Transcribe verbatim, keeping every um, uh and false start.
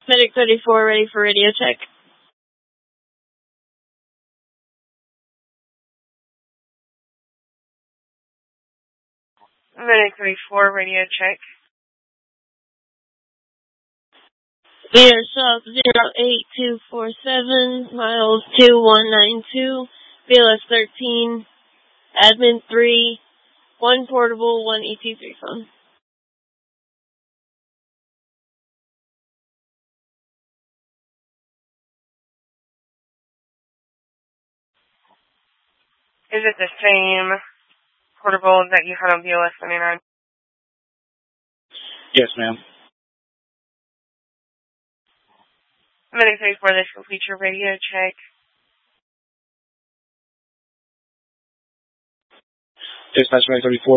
Medic thirty-four, ready for radio check. Medic thirty-four, radio check. Air South zero eight two four seven, miles two one nine two, B L S thirteen, admin three, one portable, one E T three phone. Is it the same portable that you had on B L S twenty-nine? Yes, ma'am. Medic thirty-four, this completes your radio check. Dispatch Medic thirty-four.